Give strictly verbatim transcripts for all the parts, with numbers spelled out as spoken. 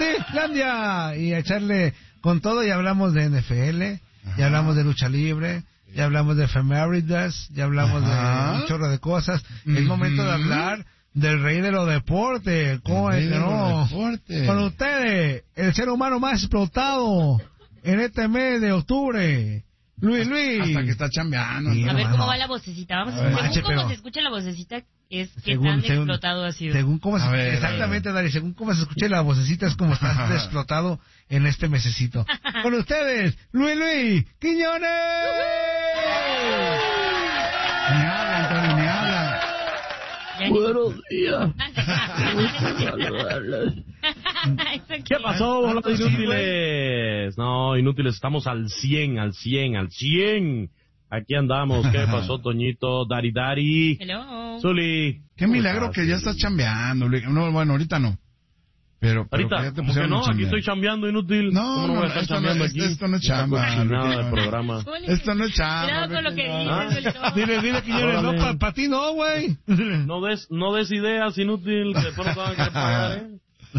Luislandia y a echarle con todo. Y hablamos de N F L, ajá, ya hablamos de lucha libre, ya hablamos de efemérides, ya hablamos ajá, de un chorro de cosas. Mm-hmm. Es momento de hablar del rey de los deportes. ¿Cómo es que no? Con ustedes, el ser humano más explotado en este mes de octubre, Luis Luis. Hasta que está chambeando. Sí, a ver cómo va la vocecita. Vamos a ver. Según Mache, cómo pero... se escucha la vocecita, es que según, tan según, explotado ha sido. Según cómo se, ver, exactamente, Dari, según cómo se escuche la vocecita es como estás explotado en este mesecito. Con ustedes, Luis Luis Quiñones. Me habla, Antonio, me habla. Buenos días. ¿Qué pasó, los inútiles? No, inútiles, estamos al cien, al cien, al cien. Aquí andamos. ¿Qué pasó, Toñito? Dari Dari. Hello. Zuli. Qué milagro estás, que ya estás chambeando. No, bueno, ahorita no. Pero, pero ahorita, ya te ¿cómo que no? Aquí estoy chambeando, inútil. No, ¿Cómo no, no voy a estar esto, chambeando no, aquí? esto no es chamba. Nada de programa. Esto no es chamba. Cuidado con lo que dices. ¿Ah? Dile, dile, Quiñones, no, para pa ti no, güey. No des, no des ideas, inútil, que después no te van a querer pagar, ¿eh?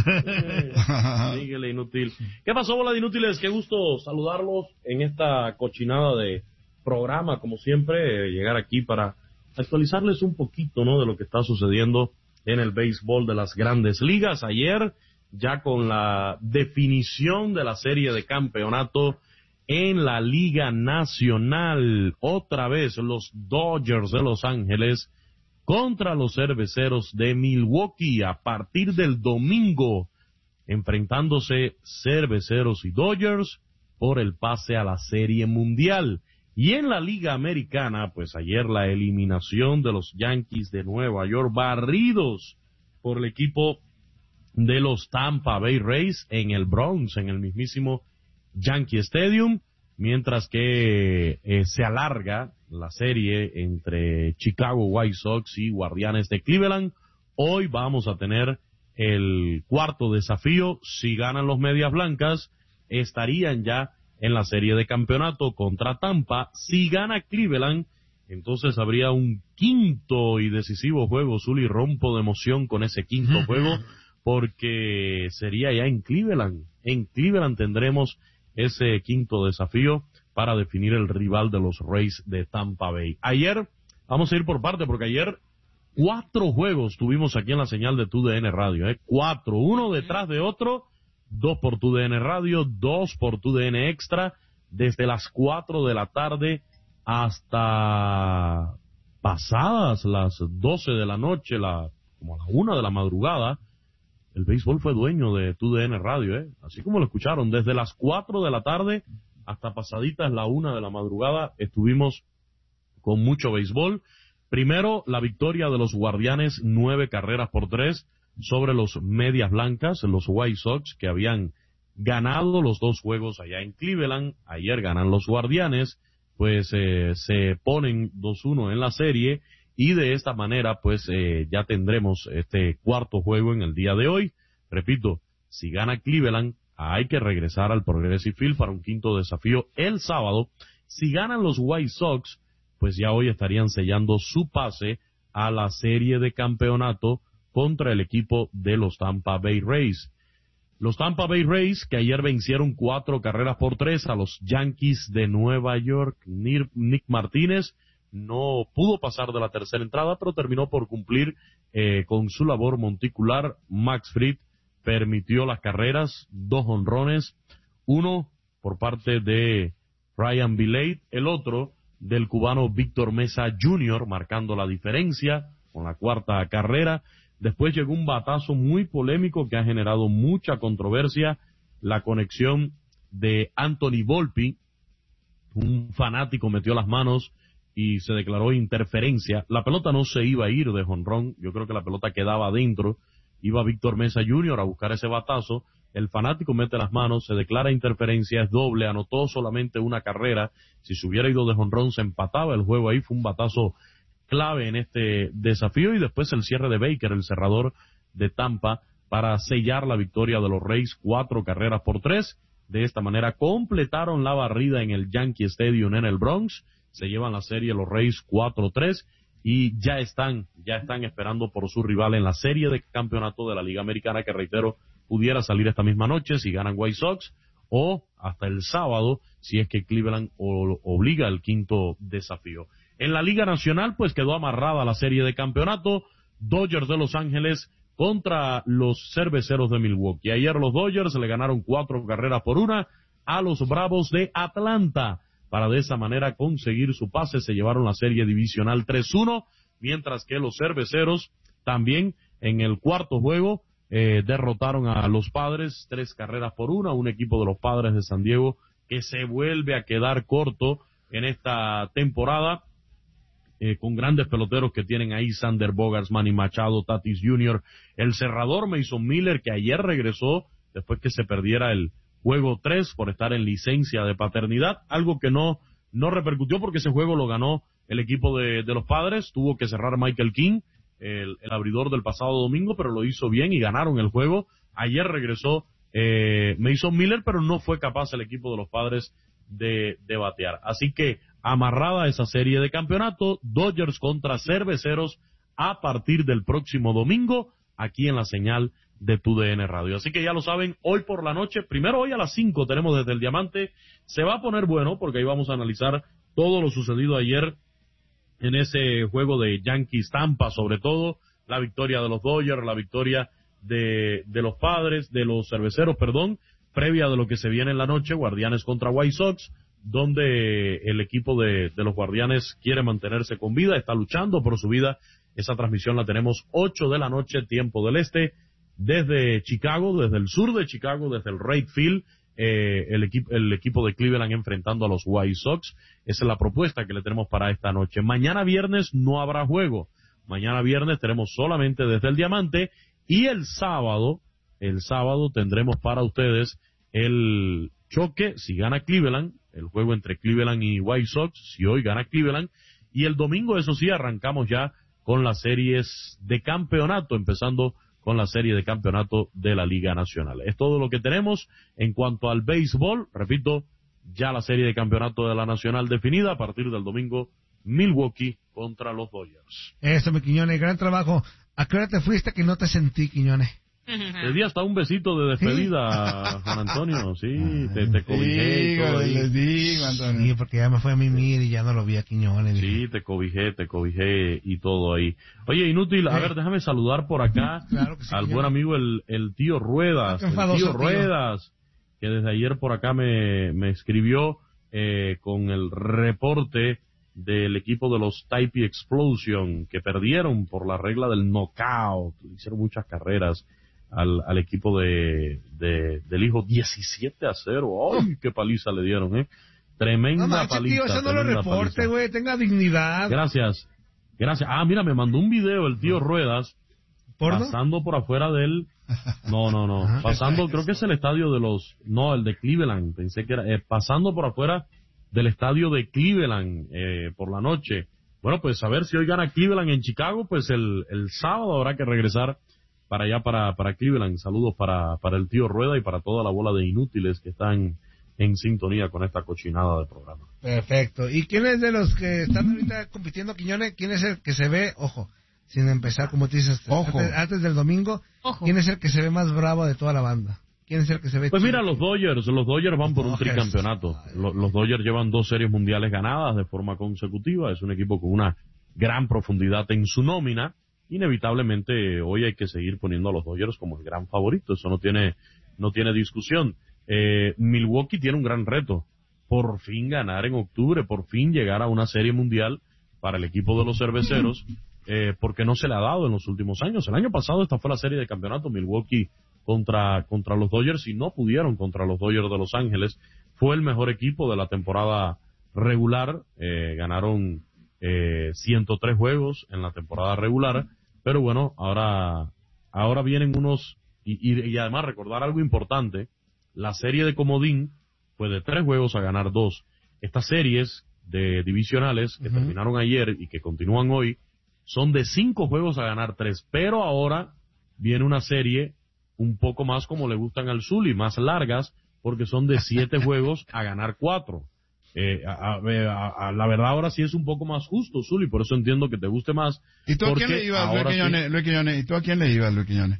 Síguele, inútil. ¿Qué pasó, bola de inútiles? Qué gusto saludarlos en esta cochinada de programa, como siempre, eh, llegar aquí para actualizarles un poquito, ¿no?, de lo que está sucediendo en el béisbol de las grandes ligas. Ayer, ya con la definición de la serie de campeonato en la Liga Nacional, otra vez los Dodgers de Los Ángeles contra los Cerveceros de Milwaukee a partir del domingo, enfrentándose Cerveceros y Dodgers por el pase a la Serie Mundial. Y en la Liga Americana, pues ayer la eliminación de los Yankees de Nueva York, barridos por el equipo de los Tampa Bay Rays en el Bronx, en el mismísimo Yankee Stadium, mientras que eh, se alarga la serie entre Chicago White Sox y Guardianes de Cleveland. Hoy vamos a tener el cuarto desafío. Si ganan los Medias Blancas, estarían ya en la serie de campeonato contra Tampa. Si gana Cleveland, entonces habría un quinto y decisivo juego. Zuli, rompo de emoción con ese quinto juego, porque sería ya en Cleveland. En Cleveland tendremos ese quinto desafío para definir el rival de los Rays de Tampa Bay. Ayer, vamos a ir por parte, porque ayer cuatro juegos tuvimos aquí en la señal de Tu D N Radio, ¿eh? Cuatro, uno detrás de otro. Dos por Tu D N Radio, dos por Tu D N Extra, desde las cuatro de la tarde hasta pasadas las doce de la noche, la, como a la una de la madrugada. El béisbol fue dueño de Tu D N Radio, ¿eh? Así como lo escucharon, desde las cuatro de la tarde hasta pasaditas la una de la madrugada estuvimos con mucho béisbol. Primero, la victoria de los Guardianes, nueve carreras por tres, sobre los Medias Blancas, los White Sox, que habían ganado los dos juegos allá en Cleveland. Ayer ganan los Guardianes, pues eh, se ponen dos uno en la serie, y de esta manera pues eh, ya tendremos este cuarto juego en el día de hoy. Repito, si gana Cleveland, hay que regresar al Progressive Field para un quinto desafío el sábado. Si ganan los White Sox, pues ya hoy estarían sellando su pase a la serie de campeonato contra el equipo de los Tampa Bay Rays. Los Tampa Bay Rays, que ayer vencieron cuatro carreras por tres a los Yankees de Nueva York. Nick Martínez no pudo pasar de la tercera entrada, pero terminó por cumplir eh, con su labor monticular. Max Fried permitió las carreras, dos jonrones, uno por parte de Ryan Vilade, el otro del cubano Víctor Mesa junior, marcando la diferencia con la cuarta carrera. Después llegó un batazo muy polémico que ha generado mucha controversia, la conexión de Anthony Volpi. Un fanático metió las manos y se declaró interferencia. La pelota no se iba a ir de jonrón, yo creo que la pelota quedaba adentro. Iba Víctor Mesa junior a buscar ese batazo, el fanático mete las manos, se declara interferencia, es doble, anotó solamente una carrera. Si se hubiera ido de jonrón se empataba el juego ahí. Fue un batazo clave en este desafío, y después el cierre de Baker, el cerrador de Tampa, para sellar la victoria de los Rays, cuatro carreras por tres. De esta manera completaron la barrida en el Yankee Stadium en el Bronx. Se llevan la serie los Rays cuatro tres y ya están, ya están esperando por su rival en la serie de campeonato de la Liga Americana, que reitero, pudiera salir esta misma noche si ganan White Sox, o hasta el sábado si es que Cleveland o, obliga el quinto desafío. En la Liga Nacional pues quedó amarrada la serie de campeonato, Dodgers de Los Ángeles contra los Cerveceros de Milwaukee. Ayer los Dodgers le ganaron cuatro carreras por una a los Bravos de Atlanta, para de esa manera conseguir su pase. Se llevaron la serie divisional tres uno, mientras que los Cerveceros también en el cuarto juego eh, derrotaron a los Padres tres carreras por una, un equipo de los Padres de San Diego que se vuelve a quedar corto en esta temporada, eh, con grandes peloteros que tienen ahí, Sander Bogaerts, Manny Machado, Tatis junior, el cerrador Mason Miller, que ayer regresó después que se perdiera el juego tres por estar en licencia de paternidad, algo que no no repercutió porque ese juego lo ganó el equipo de, de los Padres. Tuvo que cerrar Michael King, el, el abridor del pasado domingo, pero lo hizo bien y ganaron el juego. Ayer regresó eh, Mason Miller, pero no fue capaz el equipo de los Padres de, de batear. Así que amarrada esa serie de campeonato, Dodgers contra Cerveceros a partir del próximo domingo, aquí en la señal de Tu D N Radio. Así que ya lo saben, hoy por la noche, primero hoy a las cinco tenemos desde el Diamante, se va a poner bueno porque ahí vamos a analizar todo lo sucedido ayer en ese juego de Yankees Tampa, sobre todo la victoria de los Dodgers, la victoria de, de los Padres, de los Cerveceros, perdón, previa de lo que se viene en la noche, Guardianes contra White Sox, donde el equipo de, de los Guardianes quiere mantenerse con vida, está luchando por su vida. Esa transmisión la tenemos ocho de la noche, tiempo del este, desde Chicago, desde el sur de Chicago, desde el Wright Field, eh, el, equipo, el equipo de Cleveland enfrentando a los White Sox. Esa es la propuesta que le tenemos para esta noche. Mañana viernes no habrá juego. Mañana viernes tenemos solamente desde el Diamante, y el sábado, el sábado tendremos para ustedes el choque, si gana Cleveland, el juego entre Cleveland y White Sox, si hoy gana Cleveland, y el domingo, eso sí, arrancamos ya con las series de campeonato, empezando con la serie de campeonato de la Liga Nacional. Es todo lo que tenemos en cuanto al béisbol. Repito, ya la serie de campeonato de la Nacional definida a partir del domingo, Milwaukee contra los Dodgers. Eso, mi Quiñones, gran trabajo. ¿A qué hora te fuiste que no te sentí, Quiñones? Te di hasta un besito de despedida, ¿sí? Juan Antonio, sí, te, te cobijé y todo ahí. Les digo, Antonio. Sí, porque ya me fue a mimir y ya no lo vi a Quiñones. Sí, dije. te cobijé, te cobijé y todo ahí. Oye, inútil, a sí. ver, déjame saludar por acá claro que sí, al buen amigo el, el tío Ruedas, el tío, tío Ruedas, que desde ayer por acá me, me escribió eh, con el reporte del equipo de los Type Explosion, que perdieron por la regla del knockout, hicieron muchas carreras al, al equipo de, de del hijo diecisiete a cero. ¡Ay, qué paliza le dieron, eh! Tremenda no, manche, paliza. Tío, eso no lo reporte, güey, tenga dignidad. Gracias, gracias. Ah, mira, me mandó un video el tío Ruedas, ¿Porno? pasando por afuera del... No, no, no, pasando, creo que es el estadio de los... No, el de Cleveland, pensé que era... Eh, pasando por afuera del estadio de Cleveland, eh, por la noche. Bueno, pues a ver si hoy gana Cleveland en Chicago, pues el, el sábado habrá que regresar para allá, para, para Cleveland. Saludos para, para el tío Rueda y para toda la bola de inútiles que están en sintonía con esta cochinada de programa. Perfecto. ¿Y quién es de los que están ahorita compitiendo, Quiñones? ¿Quién es el que se ve, ojo, sin empezar, como tú dices, ojo. Antes, antes del domingo, ojo. ¿Quién es el que se ve más bravo de toda la banda? ¿Quién es el que se ve? Pues mira, los Dodgers, los Dodgers van por un tricampeonato. Los, los Dodgers llevan dos series mundiales ganadas de forma consecutiva. Es un equipo con una gran profundidad en su nómina. Inevitablemente hoy hay que seguir poniendo a los Dodgers como el gran favorito. Eso no tiene, no tiene discusión. Eh, Milwaukee tiene un gran reto. Por fin ganar en octubre, por fin llegar a una serie mundial para el equipo de los cerveceros, eh, porque no se le ha dado en los últimos años. El año pasado esta fue la serie de campeonato, Milwaukee contra contra los Dodgers, y no pudieron contra los Dodgers de Los Ángeles. Fue el mejor equipo de la temporada regular, eh, ganaron eh, ciento tres juegos en la temporada regular, pero bueno, ahora ahora vienen unos, y, y, y además recordar algo importante, la serie de comodín fue de tres juegos a ganar dos. Estas series de divisionales que uh-huh. terminaron ayer y que continúan hoy, son de cinco juegos a ganar tres, pero ahora viene una serie un poco más como le gustan al Zuli, más largas, porque son de siete juegos a ganar cuatro. Eh, a, a, a, la verdad ahora sí es un poco más justo, Zuli, por eso entiendo que te guste más. ¿Y tú a quién le ibas, Luis Quiñones? Sí... ¿Y tú a quién le ibas, Luis Quiñones?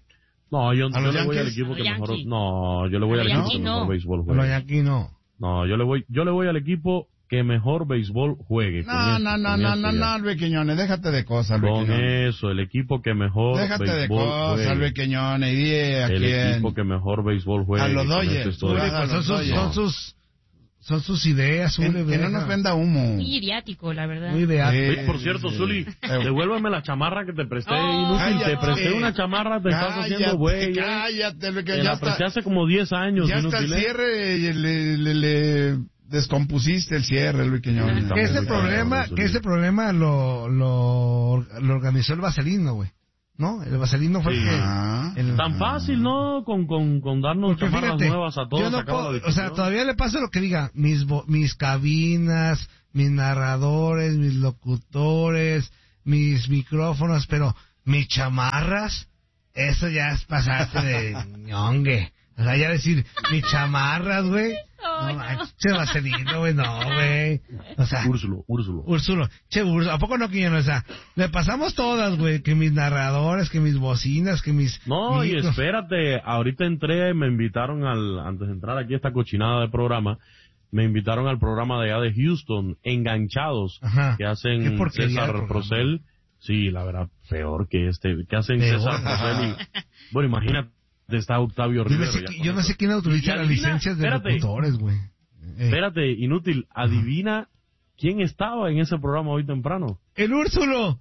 No, yo, ¿A yo los le voy al Yankees? equipo ¿A que los mejor... Yankees? No, yo le voy ¿A al los equipo que Yankees mejor no? béisbol Los juegue. Yankees no. No, yo le voy yo le voy al equipo que mejor béisbol juegue. No, Con eso, no, no, con no, eso no, ya. no, Luis Quiñones, déjate de cosas, Luis Con Quiñones. eso, el equipo que mejor Déjate de béisbol cosas, juegue. Luis Quiñones, y di a El quién. equipo que mejor béisbol juegue. A los con Dodgers. eso es todo. Uri, Uri, pues son sus, son sus, son sus ideas, Que, Uri, que no nos venda humo. Muy idiático, la verdad. Muy ideal. Sí. Oye, por cierto, sí. Zuli, devuélveme la chamarra que te presté, Oh. inútil. Te Cállate. presté una chamarra, te estás haciendo güey. ¿eh? Cállate, Luis, que Te ya la está, presté hace como diez años, ya hasta el inútil. ¿eh? cierre y le, le, le descompusiste el cierre, Luis Quiñones. Está Que muy ese bien, problema, cabrón, que ese problema lo, lo, lo organizó el Vaselino, güey. ¿No? El Vaselino fue Sí. el que... Ah. el- Tan fácil, ¿no? Con, con, con darnos Porque chamarras fíjate, nuevas a todos. yo no acaba puedo- la o sea, discusión. todavía le pasa lo que diga, mis vo- mis cabinas, mis narradores, mis locutores, mis micrófonos, pero mis chamarras, eso ya es pasarte de ñongue. O sea, ya decir, mis chamarras, güey. Oh, No, no. manches, che Vaselino, güey, no, güey. O sea, Úrsulo, Úrsulo. Úrsulo, che, Úrsulo, ¿a poco no, Quiñones? O sea, le pasamos todas, güey, que mis narradores, que mis bocinas, que mis... No, y micros. espérate, ahorita entré, me invitaron al, antes de entrar aquí a esta cochinada de programa, me invitaron al programa de allá de Houston, Enganchados, Ajá. que Qué hacen porquería de César programa. Procel, sí, la verdad, peor que este, que hacen Peor. César Procel y, bueno, imagínate, está Octavio Yo no Rivero. sé, ya qui- con yo no eso. sé quién autoriza Y las adivina, licencias de espérate. locutores, güey. Eh, Espérate, inútil, adivina quién estaba en ese programa hoy temprano. ¡El Úrsulo!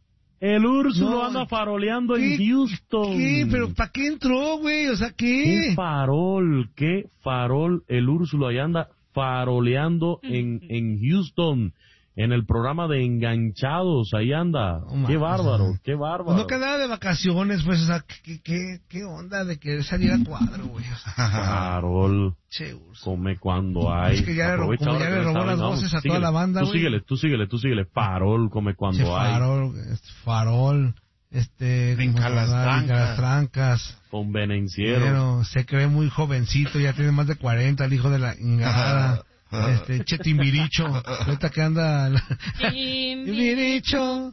El Úrsulo No, anda faroleando ¿Qué- en Houston. ¿Qué? ¿Pero para qué entró, güey? O sea, ¿Qué ¿qué? farol? ¿Qué farol? El Úrsulo ahí anda faroleando en, en Houston, en el programa de Enganchados, ahí anda. No Qué mames, bárbaro, ajá. qué Pues bárbaro. no quedaba de vacaciones, pues, o sea, ¿qué, qué, qué onda de querer salir a cuadro, güey? O sea, Farol, che, Úrsulo. come cuando hay. Es que ya le ro- Aprovecha como ahora ya que le no robó está, las vamos, voces a toda síguele. la banda, Tú güey. síguele, tú síguele, tú síguele. Farol, come Che, cuando hay. farol, este, farol, este... Brinca ¿cómo se las llama? trancas. Brinca las trancas. Convenenciero. Pero se cree muy jovencito, ya tiene más de cuarenta, el hijo de la ingada. Este, che, Timbiricho. Ahorita que anda... la- Timbiricho.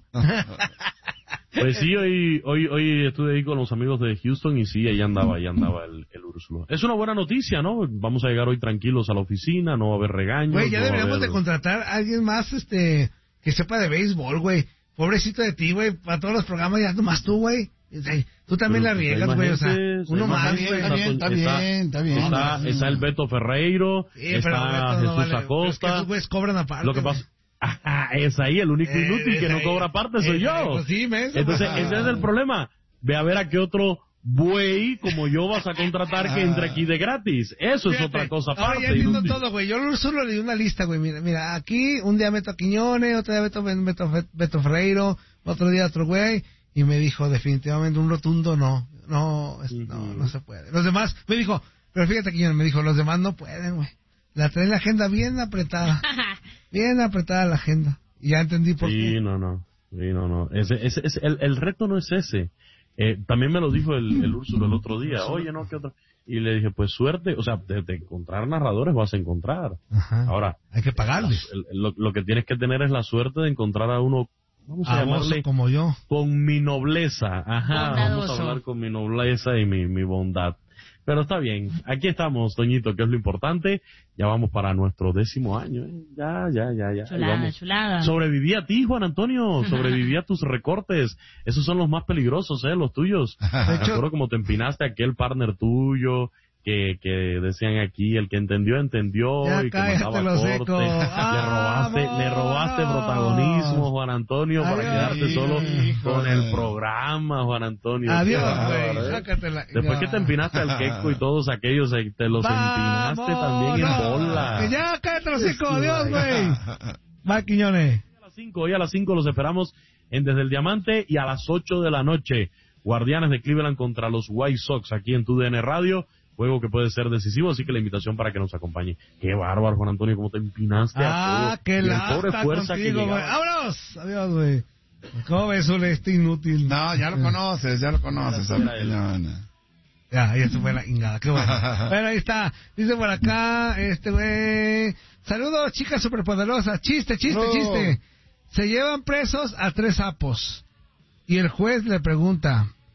Pues sí, hoy, hoy, hoy estuve ahí con los amigos de Houston y sí, ahí andaba, ahí andaba el, el Úrsulo. Es una buena noticia, ¿no? Vamos a llegar hoy tranquilos a la oficina, no va a haber regaños. Güey, ya no va a deberíamos haber- de contratar a alguien más, este, que sepa de béisbol, güey. Pobrecito de ti, güey, para todos los programas ya nomás tú, güey. O sea, tú también Pero, la pues, hay riegas, más güey, o sea, gente, uno hay más más, gente, güey. Está bien, está bien, está bien. Está, está el Beto Ferreiro, Sí, pero está Beto no Jesús vale, pero es que Acosta. esos güeyes cobran aparte. Lo que pasa, ajá, es ahí el único Eh, inútil que es no ahí. cobra aparte soy Es ahí, yo. pues sí, me eso, Entonces, pues. ese es el problema. Ve a ver a qué otro buey como yo vas a contratar que entre aquí de gratis. Eso es Fíjate, otra cosa ahora aparte. ya entiendo inútil. todo, güey. Yo solo le di una lista, güey. Mira, mira, aquí un día meto a Quiñones, otro día meto, meto, Beto Ferreiro, otro día otro güey. Y me dijo, definitivamente, un rotundo no. No, es- no, Ujú. no se puede. Los demás, me dijo, pero fíjate, Quiñones, me dijo, los demás no pueden, güey. La traen la agenda bien apretada. Bien apretada la agenda. Y ya entendí por Sí, qué. no, no. Sí, no, no. Ese, ese, ese- el, el reto no es ese. Eh, también me lo dijo el, el Úrsulo el otro día. Oye, no, ¿qué otra? Y le dije, pues suerte. O sea, de, de encontrar narradores vas a encontrar. Ajá. Ahora, Hay que pagarles. el- lo, lo que tienes que tener es la suerte de encontrar a uno, vamos a A vos llamarle, como yo. con mi nobleza. Ajá, vamos Bondadoso. a hablar con mi nobleza y mi, mi bondad. Pero está bien, aquí estamos, Toñito, que es lo importante. Ya vamos para nuestro décimo año, ¿eh? Ya, ya, ya, ya. Ahí Chulada, vamos. chulada. Sobreviví a ti, Juan Antonio, sobreviví a tus recortes. Esos son los más peligrosos, ¿eh? Los tuyos. De Me hecho, acuerdo como te empinaste a aquel partner tuyo, que, que decían aquí, el que entendió, entendió, Ya y que cállate mandaba los corte. secos. Le robaste, le robaste ¡Vámonos! protagonismo, Juan Antonio, para Adiós. quedarte solo Híjole. con el programa, Juan Antonio. adiós, Qué bárbaro, güey. ¿eh? Sácatela. Después que te empinaste al queco y todos aquellos, eh, te los empinaste también en ¡Vámonos! bola. Que ya cállate los cinco, adiós, güey. Va, Quiñones. A las cinco, hoy a las cinco los esperamos en Desde el Diamante y a las ocho de la noche, Guardianes de Cleveland contra los White Sox aquí en Tu D N Radio, juego que puede ser decisivo, así que la invitación para que nos acompañe. Qué bárbaro, Juan Antonio, cómo te empinaste Ah, a todo. qué Y el lata pobre fuerza contigo, que güey. llegaba. ¡Vámonos! Adiós, güey. ¿Cómo ves, Ule, este inútil? No, ya lo conoces, ya lo conoces. Era Luis él. Quiñones. Ya, ya se fue la ingada, qué bueno. Bueno, ahí está. Dice por acá, este güey. Saludos, chicas superpoderosas. Chiste, chiste, No. chiste. Se llevan presos a tres sapos. Y el juez le pregunta,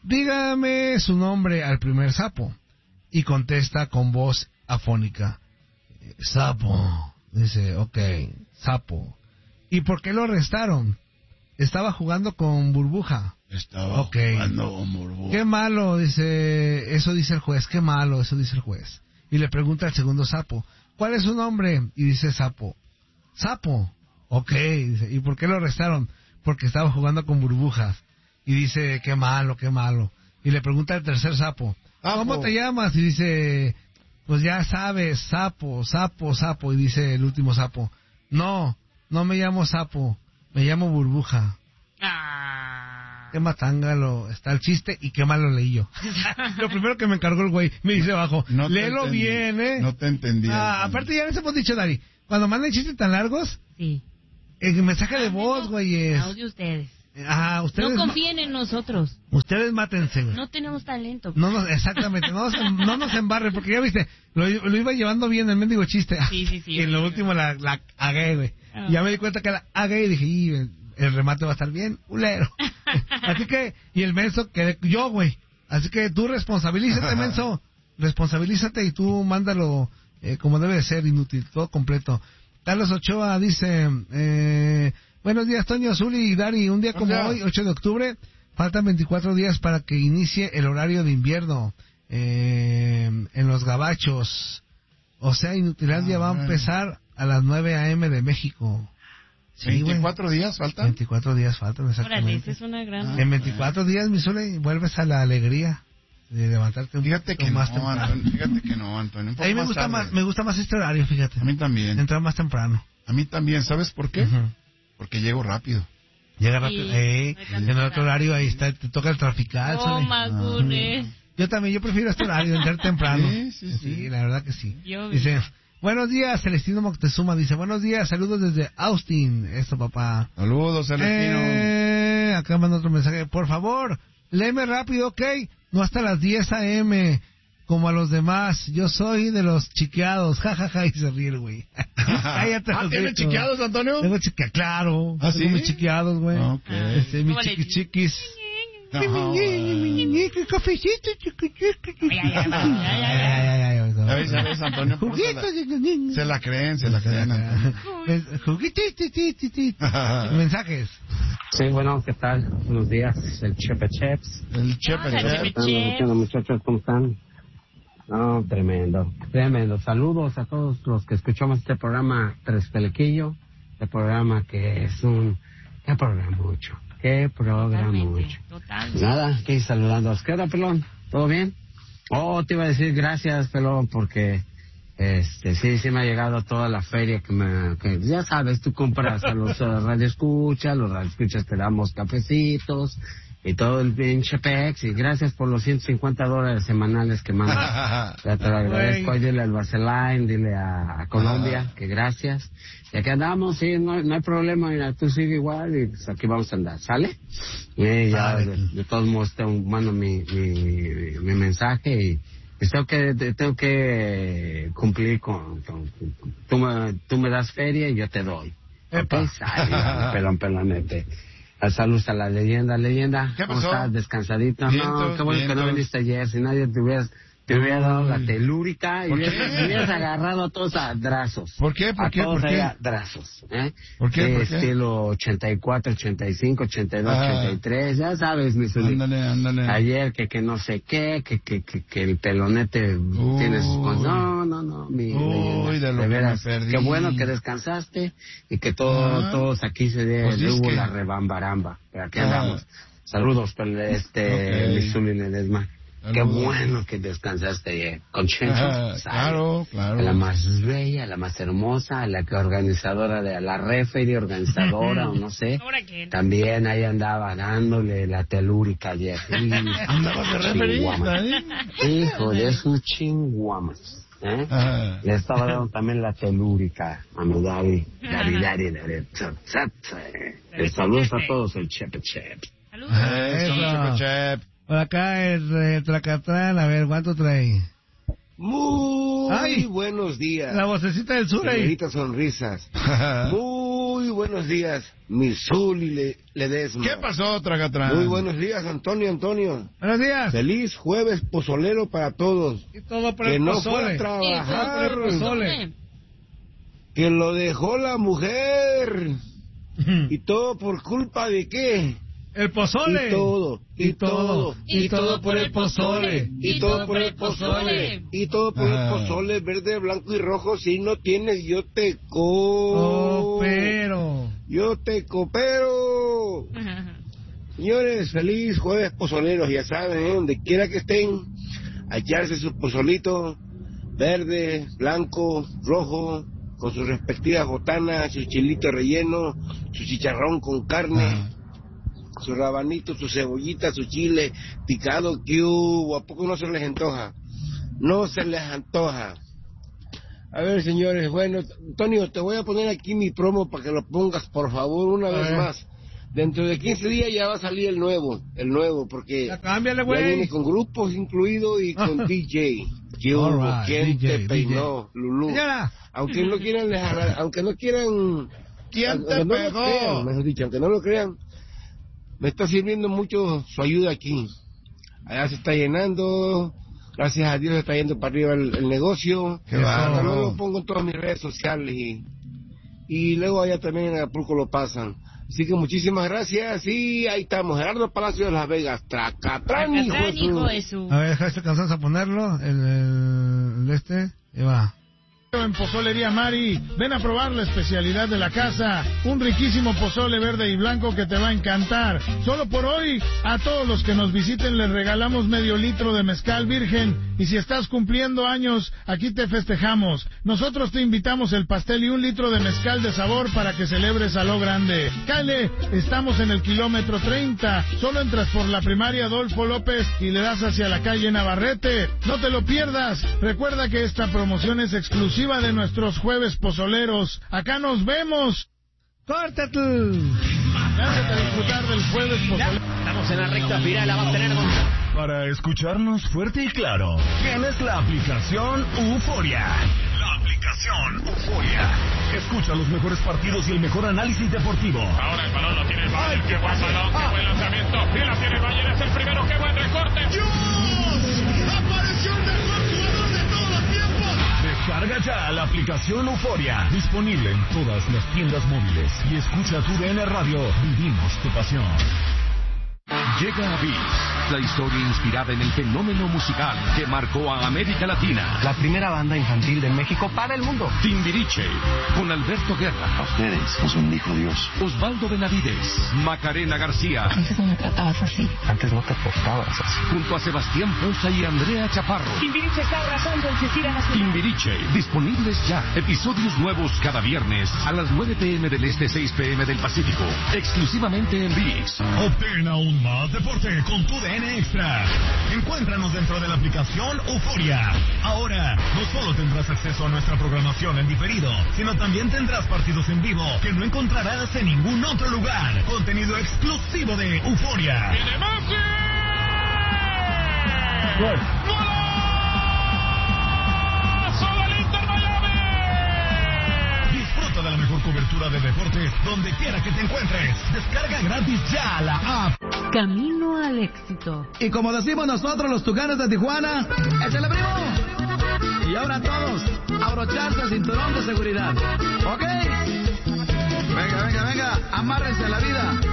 dígame su nombre al primer sapo. Y contesta con voz afónica, sapo. Dice, ok, sapo. ¿Y por qué lo arrestaron? Estaba jugando con burbuja. Estaba okay. jugando con burbuja. Qué malo, dice, eso dice el juez, qué malo, eso dice el juez. Y le pregunta al segundo sapo, ¿cuál es su nombre? Y dice sapo, sapo. Ok, dice, ¿y por qué lo arrestaron? Porque estaba jugando con burbujas. Y dice, qué malo, qué malo. Y le pregunta al tercer sapo, ¿cómo te llamas? Y dice, pues ya sabes, sapo, sapo, sapo. Y dice el último sapo, no, no me llamo sapo, me llamo burbuja. Ah. Qué matángalo está el chiste y qué mal lo leí yo. Lo primero que me encargó el güey, me dice abajo, no léelo bien, ¿eh? No te entendí. Ah, aparte ya les hemos dicho, Dari, cuando mandan chistes tan largos, sí. El mensaje de voz, güey, es... Audio ustedes. Ah, ustedes... No confíen en nosotros. Ustedes mátense, güey. No tenemos talento. No nos, exactamente, no nos, no nos embarren, porque ya viste, lo, lo iba llevando bien el mendigo chiste. Sí, sí, sí. Y en lo último la, la agué, güey. Oh. Ya me di cuenta que la agué y dije, y el, el remate va a estar bien, ulero. Así que, y el menso quedé yo, güey. Así que tú responsabilízate, menso. Responsabilízate y tú mándalo eh, como debe de ser, inútil, todo completo. Carlos Ochoa dice, eh, buenos días, Toño, Zuli y Dari. Un día como hoy, ocho de octubre, faltan veinticuatro días para que inicie el horario de invierno eh, en los gabachos. O sea, Inutilandia ah, va a empezar a las nueve a eme de México. Sí, ¿veinticuatro güey. días faltan? veinticuatro días faltan, exactamente. Órale, esa es una gran... Ah, en veinticuatro días, mi Zuli, vuelves a la alegría de levantarte un fíjate que más no, temprano. Antonio, fíjate que no, Antonio. A mí me gusta tarde. más, me gusta más este horario, fíjate. A mí también. Entrar más temprano. A mí también, ¿sabes por qué? Uh-huh. Porque llego rápido. Llega rápido. Sí, eh, en el otro horario ahí está, te toca el trafical. Oh, Magunes. Ah. Yo también, yo prefiero este horario, entrar temprano. Sí, sí, sí. Sí, la verdad que sí. Yo dice, buenos días, Celestino Moctezuma. Dice, buenos días, saludos desde Austin. Esto, papá. Saludos, Celestino. Eh, acá manda otro mensaje. Por favor, léeme rápido, ¿ok? No hasta las diez a eme, como a los demás. Yo soy de los chiqueados. Ja, ja, ja, y se ríe el güey. Cállate. Ah, ¿tienes chiqueados, Antonio? Tengo chiqueados, claro. ¿Ah, sí? Tengo mis chiqueados, güey. Okay. Este, mis chiqui chiquis. ¡Qué cafecito, chiqui chiqui! A ver, ¿sabes, Antonio? Se, se la creen, se la creen, Antonio. Mensajes. Sí, bueno, ¿qué tal? Buenos días, el Chepe Cheps. El Chepe Cheps. Bueno, muchachos, ¿cómo están? No, tremendo, tremendo. Saludos a todos los que escuchamos este programa Tres Pelequillo, este programa que es un... ¿Qué programa mucho? ¿Qué programa mucho? Totalmente. Nada, aquí saludando. ¿Qué onda, Pelón? ¿Todo bien? Oh, te iba a decir gracias, Pelón, porque... Este, sí, sí me ha llegado toda la feria que me, que ya sabes, tú compras a los uh, radioescuchas, los radioescuchas te damos cafecitos y todo el pinche pex, y gracias por los ciento cincuenta dólares semanales que mandas. Ya te lo agradezco. Ahí dile al Vaseline, dile a, a Colombia que gracias. Y aquí andamos, sí, no, no hay problema, mira, tú sigue igual y pues aquí vamos a andar, ¿sale? Y ya, de, de todos modos te mando mi, mi, mi mensaje y Pues tengo que tengo que cumplir con, con, con tú me tú me das feria y yo te doy. Okay, pelón pelonete. Saludos a la leyenda, leyenda. ¿Qué ¿Cómo pasó? estás? Descansadito. Vientos, no, qué bueno vientos. que no viniste ayer. Si nadie te hubieras te hubiera dado la telúrica y hubieras, hubieras agarrado a todos a drazos. ¿Por qué? ¿Por a qué? todos ¿Por qué? a drazos. ¿eh? ¿Por qué? De ¿Por qué? estilo ochenta y cuatro, ochenta y cinco, ochenta y dos, Ah. ochenta y tres. Ya sabes, mi Zuli. Ándale, ándale. Ayer que que no sé qué, que que que, que el pelonete Uy. tiene sus cosas. No, no, no, mi Uy, leyenda, de lo que veras. me perdí. Qué bueno que descansaste y que todo, Ah. todos aquí se de, Pues le es hubo que- la rebambaramba. Pero aquí Ah. andamos. Saludos, pel- este, Ok. mi Zuli Ledesma. Qué Saludos. bueno que descansaste ayer. Con Chencho. Ah, ¿sabes? claro, claro. A la más bella, a la más hermosa, a la que organizadora de a la referee, organizadora o no sé. ¿Ahora qué? También ahí andaba dándole la telúrica ayer. Andabas de referencia, ¿eh? Hijo de sus chinguamas. ¿eh? Ah. Le estaba dando también la telúrica a mi Dari. Dari, Dari, Dari. Tsat, tsat, eh. Saludos a todos, el Chepe Chepe. Saludos. Eso, Eso. Chepe Chep. Por acá el eh, Tracatrán, a ver, ¿cuánto trae? Muy Ay. buenos días, La vocecita del sur ahí. señoritas sonrisas. Muy buenos buenos días, Missouri Le Ledesma. ¿Qué pasó, Tragatrán? Muy buenos días, Antonio, Antonio. Buenos días. Feliz jueves pozolero para todos. Y todo por que el no pozole. fue a trabajar. Y todo por el pozole. Que lo dejó la mujer. ¿Y todo por culpa de qué? El pozole. Y todo, y, y todo, y todo por el pozole, y todo por el pozole, y todo por el pozole, verde, blanco y rojo. Si no tienes, yo te co... Coopero. Yo te coopero. Señores, feliz jueves pozoleros, ya saben, ¿eh? Donde quiera que estén, a echarse su pozolito, verde, blanco, rojo, con sus respectivas botanas, su chilito relleno, su chicharrón con carne. Ajá. Su rabanito, su cebollita, su chile picado, que hubo, ¿a poco no se les antoja? No se les antoja. A ver, señores, bueno, Antonio, te voy a poner aquí mi promo para que lo pongas, por favor, una vez más. Dentro de quince días ya va a salir el nuevo, el nuevo, porque ya, cámbiale, ya viene con grupos incluido y con D J. ¿Qué hubo? Right, ¿Quién D J, te peinó, Lulú? Señora. Aunque no quieran, aunque no quieran... ¿Quién te no pegó? Crean, mejor dicho, aunque no lo crean, me está sirviendo mucho su ayuda aquí. Allá se está llenando, gracias a Dios se está yendo para arriba el, el negocio. Que va, no lo pongo en todas mis redes sociales y, y luego allá también en Acapulco lo pasan. Así que muchísimas gracias y ahí estamos, Gerardo Palacio de Las Vegas, Tracatrán, hijo de su... A ver, deja este cansancio a ponerlo, el, el, el este, y va. En Pozolería Mari, ven a probar la especialidad de la casa, un riquísimo pozole verde y blanco que te va a encantar. Solo por hoy, a todos los que nos visiten les regalamos medio litro de mezcal virgen, y si estás cumpliendo años, aquí te festejamos. Nosotros te invitamos el pastel y un litro de mezcal de sabor para que celebres a lo grande. Cale, estamos en el kilómetro treinta, solo entras por la primaria Adolfo López y le das hacia la calle Navarrete. No te lo pierdas, recuerda que esta promoción es exclusiva de nuestros jueves pozoleros. Acá nos vemos. ¡Córtate! Gracias a disfrutar del jueves pozolero. Estamos en la recta final, la va a tener con... Para escucharnos fuerte y claro, tienes la aplicación Euforia. La aplicación Euforia. Escucha los mejores partidos y el mejor análisis deportivo. Ahora el balón lo tiene Bayer. Qué buen balón, qué buen lanzamiento. Y la tiene Bayer, es el primero. Qué buen recorte. ¡Dios! ¡Apareció el mejor jugador de todos los tiempos! Descarga ya la aplicación Euforia. Disponible en todas las tiendas móviles. Y escucha tu D N Radio. Vivimos tu pasión. Llega a Beats, la historia inspirada en el fenómeno musical que marcó a América Latina. La primera banda infantil de México para el mundo. Timbiriche, con Alberto Guerra. A ustedes os bendijo Dios. Osvaldo Benavides, Macarena García. Antes no me tratabas así. Antes no te portabas así. Junto a Sebastián Poza y Andrea Chaparro. Timbiriche está arrasando en Cecilia Nacional. Timbiriche, disponibles ya. Episodios nuevos cada viernes a las nueve pm del Este, seis pm del Pacífico. Exclusivamente en Beats. Obtén aún más deporte con tu D N Extra. Encuéntranos dentro de la aplicación Euforia. Ahora, no solo tendrás acceso a nuestra programación en diferido, sino también tendrás partidos en vivo que no encontrarás en ningún otro lugar. Contenido exclusivo de Euforia. ¡Viene Messi! ¡Gol! Disfruta de la mejor cobertura de deportes donde quiera que te encuentres. Descarga gratis ya la app. Camino al éxito. Y como decimos nosotros los Tucanes de Tijuana, ¡échale, primo! Y ahora todos, abrocharse el cinturón de seguridad. ¿Ok? Venga, venga, venga, amárrense a la vida.